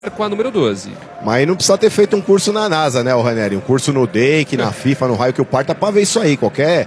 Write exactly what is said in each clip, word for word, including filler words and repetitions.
com a número doze. Mas aí não precisa ter feito um curso na NASA, né, o Ranieri? Um curso no D E I C, na FIFA, no raio que o parta, pra ver isso aí. Qualquer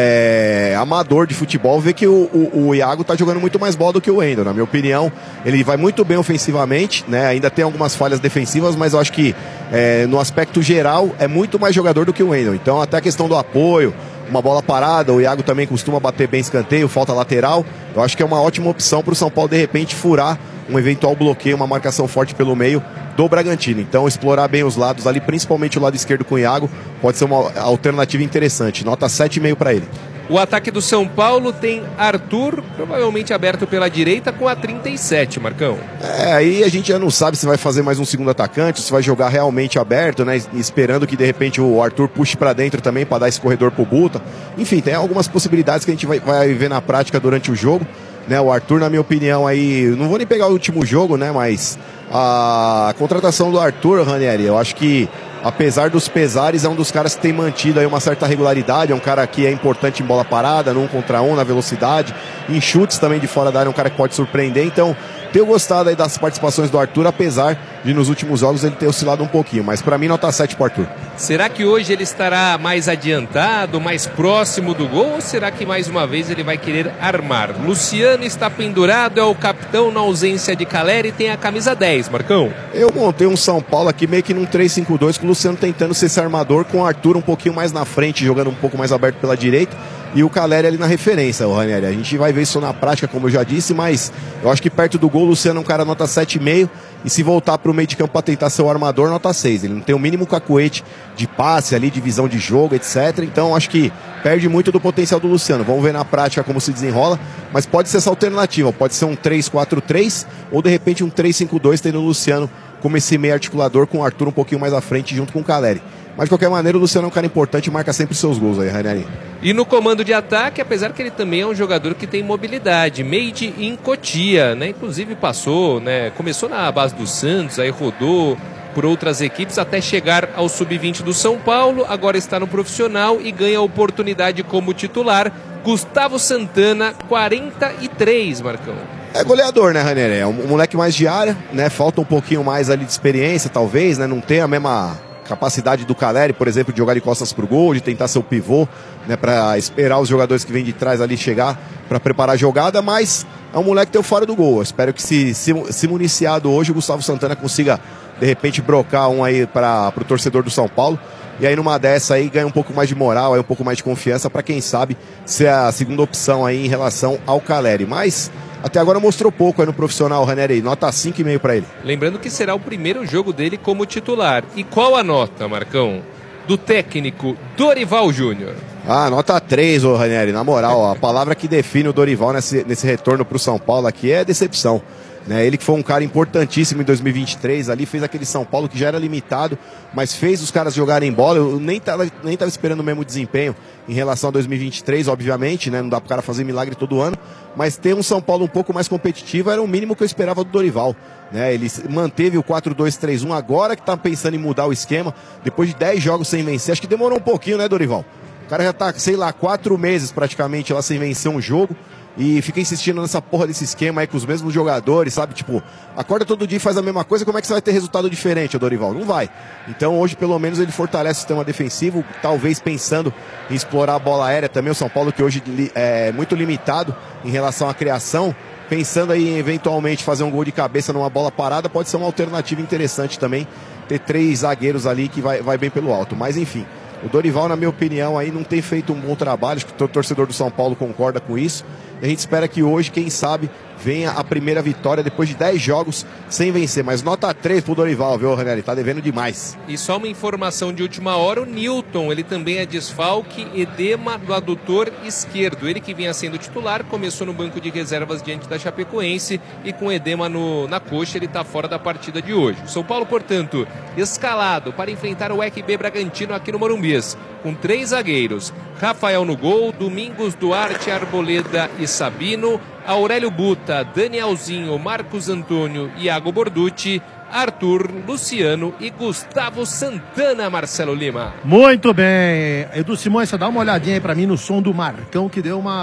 é, amador de futebol vê que o, o, o Iago tá jogando muito mais bola do que o Wendel. Na minha opinião, ele vai muito bem ofensivamente, né? Ainda tem algumas falhas defensivas, mas eu acho que é, no aspecto geral é muito mais jogador do que o Wendel. Então até a questão do apoio, uma bola parada, o Iago também costuma bater bem escanteio, falta lateral. Eu acho que é uma ótima opção pro São Paulo de repente furar um eventual bloqueio, uma marcação forte pelo meio do Bragantino. Então explorar bem os lados ali, principalmente o lado esquerdo com o Iago, pode ser uma alternativa interessante. Nota sete vírgula cinco para ele. O ataque do São Paulo tem Arthur, provavelmente aberto pela direita, com a trinta e sete, Marcão. É, aí a gente já não sabe se vai fazer mais um segundo atacante, se vai jogar realmente aberto, né? Esperando que de repente o Arthur puxe para dentro também para dar esse corredor pro Buta. Enfim, tem algumas possibilidades que a gente vai, vai ver na prática durante o jogo. Né, o Arthur, na minha opinião, aí, não vou nem pegar o último jogo, né, mas a contratação do Arthur, Ranieri, eu acho que, apesar dos pesares, é um dos caras que tem mantido aí uma certa regularidade, é um cara que é importante em bola parada, no um contra um, na velocidade, em chutes também de fora da área, é um cara que pode surpreender, então tenho gostado aí das participações do Arthur, apesar de nos últimos jogos ele ter oscilado um pouquinho, mas para mim nota sete pro Arthur. Será que hoje ele estará mais adiantado, mais próximo do gol, ou será que mais uma vez ele vai querer armar? Luciano está pendurado, é o capitão na ausência de Caleri e tem a camisa dez, Marcão. Eu montei um São Paulo aqui meio que num três cinco dois, com o Luciano tentando ser esse armador, com o Arthur um pouquinho mais na frente, jogando um pouco mais aberto pela direita, e o Caleri ali na referência, o Ranieri. A gente vai ver isso na prática, como eu já disse, mas eu acho que perto do gol o Luciano é um cara nota sete vírgula cinco, e se voltar para o meio de campo para tentar ser o armador, nota seis. Ele não tem o mínimo cacuete de passe ali, de visão de jogo, etcétera. Então acho que perde muito do potencial do Luciano. Vamos ver na prática como se desenrola, mas pode ser essa alternativa. Pode ser um três quatro três ou de repente um três cinco dois, tendo o Luciano como esse meio articulador, com o Arthur um pouquinho mais à frente junto com o Caleri. Mas de qualquer maneira o Luciano é um cara importante e marca sempre seus gols aí, Ranieri. E no comando de ataque, apesar que ele também é um jogador que tem mobilidade, made in Cotia, né? Inclusive passou, né? Começou na base do Santos, aí rodou por outras equipes até chegar ao sub vinte do São Paulo, agora está no profissional e ganha oportunidade como titular. Gustavo Santana, quarenta e três, Marcão. É goleador, né, Ranieri? É um moleque mais de área, né? Falta um pouquinho mais ali de experiência, talvez, né? Não tem a mesma capacidade do Caleri, por exemplo, de jogar de costas pro gol, de tentar ser o pivô, né, para esperar os jogadores que vêm de trás ali chegar para preparar a jogada, mas é um moleque que tem o fora do gol. Eu espero que se, se, se municiado hoje o Gustavo Santana consiga de repente brocar um aí para o torcedor do São Paulo, e aí numa dessa aí ganha um pouco mais de moral, aí um pouco mais de confiança para quem sabe ser a segunda opção aí em relação ao Caleri. Mas até agora mostrou pouco aí no profissional, Ranieri. Nota cinco vírgula cinco para ele. Lembrando que será o primeiro jogo dele como titular. E qual a nota, Marcão, do técnico Dorival Júnior? Ah, nota três, ô Ranieri. Na moral, ó, a palavra que define o Dorival nesse, nesse retorno para o São Paulo aqui é decepção. Né, ele que foi um cara importantíssimo em dois mil e vinte e três, ali fez aquele São Paulo que já era limitado, mas fez os caras jogarem bola. Eu nem tava, nem tava esperando o mesmo desempenho em relação a dois mil e vinte e três, obviamente, né, não dá pro cara fazer milagre todo ano, mas ter um São Paulo um pouco mais competitivo era o mínimo que eu esperava do Dorival. Né, ele manteve o quatro dois três um, agora que tá pensando em mudar o esquema, depois de dez jogos sem vencer. Acho que demorou um pouquinho, né, Dorival? O cara já tá, sei lá, quatro meses praticamente lá sem vencer um jogo. E fica insistindo nessa porra desse esquema aí com os mesmos jogadores, sabe? Tipo, acorda todo dia e faz a mesma coisa, como é que você vai ter resultado diferente, ô Dorival? Não vai. Então hoje, pelo menos, ele fortalece o sistema defensivo, talvez pensando em explorar a bola aérea também. O São Paulo, que hoje é muito limitado em relação à criação, pensando aí em eventualmente fazer um gol de cabeça numa bola parada, pode ser uma alternativa interessante também, ter três zagueiros ali que vai, vai bem pelo alto. Mas enfim, o Dorival, na minha opinião, aí não tem feito um bom trabalho, acho que o torcedor do São Paulo concorda com isso. A gente espera que hoje, quem sabe, venha a primeira vitória depois de dez jogos sem vencer. Mas nota três pro Dorival, viu, Ranieri? Tá devendo demais. E só uma informação de última hora, o Newton, ele também é desfalque, edema do adutor esquerdo. Ele que vinha sendo titular, começou no banco de reservas diante da Chapecoense e com edema no, na coxa, ele tá fora da partida de hoje. São Paulo, portanto, escalado para enfrentar o U E C B Bragantino aqui no Morumbis, com três zagueiros. Rafael no gol, Domingos, Duarte, Arboleda e Sabino, Aurélio Buta, Danielzinho, Marcos Antônio, Iago Borducci, Arthur, Luciano e Gustavo Santana, Marcelo Lima. Muito bem. Edu Simões, você dá uma olhadinha aí pra mim no som do Marcão, que deu uma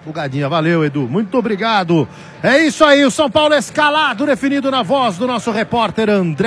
Pulgadinha, valeu, Edu. Muito obrigado. É isso aí, o São Paulo escalado, definido na voz do nosso repórter André.